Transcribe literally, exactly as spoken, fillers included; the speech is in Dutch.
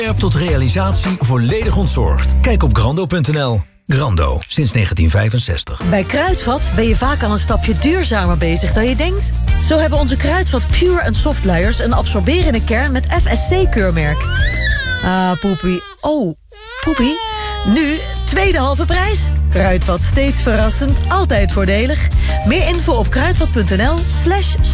tot realisatie volledig ontzorgd. Kijk op grando punt n l. Grando, sinds negentien vijfenzestig. Bij Kruidvat ben je vaak al een stapje duurzamer bezig dan je denkt. Zo hebben onze Kruidvat Pure en Soft luiers een absorberende kern met F S C-keurmerk. Ah, poepie. Oh, poepie. Nu, tweede halve prijs. Kruidvat, steeds verrassend, altijd voordelig. Meer info op kruidvat punt n l slash